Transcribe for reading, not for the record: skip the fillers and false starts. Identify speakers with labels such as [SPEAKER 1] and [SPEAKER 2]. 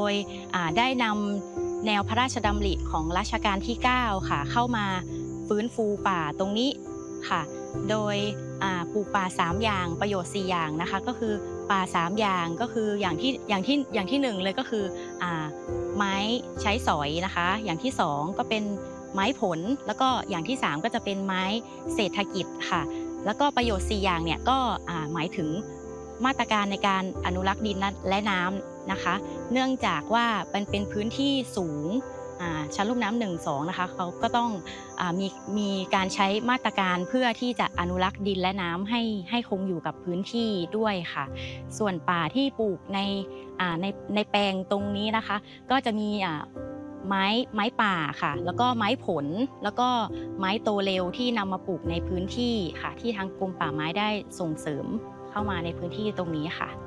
[SPEAKER 1] ยได้นำแนวพระราชดำริของรัชกาลที่9ค่ะเข้ามาฟื้นฟูป่าตรงนี้ค่ะโดยปลูกป่า3อย่างประโยชน์4อย่างนะคะก็คือป่า3อย่างก็คืออย่างที่1เลยก็คือไม้ใช้สอยนะคะอย่างที่2ก็เป็นไม้ผลแล้วก็อย่างที่3ก็จะเป็นไม้เศรษฐกิจค่ะแล้วก็ประโยชน์4อย่างเนี่ยก็หมายถึงมาตรการในการอนุรักษ์ดินและน้ำนะคะเนื่องจากว่ามันเป็นพื้นที่สูงชั้นลุ่มน้ำ1-2นะคะเขาก็ต้องมีการใช้มาตรการเพื่อที่จะอนุรักษ์ดินและน้ำให้คงอยู่กับพื้นที่ด้วยค่ะส่วนป่าที่ปลูกในแปลงตรงนี้นะคะก็จะมีไม้ป่าค่ะแล้วก็ไม้ผลแล้วก็ไม้โตเร็วที่นำมาปลูกในพื้นที่ค่ะที่ทางกรมป่าไม้ได้ส่งเสริมเข้ามาในพื้นที่ตรงนี้ค่ะ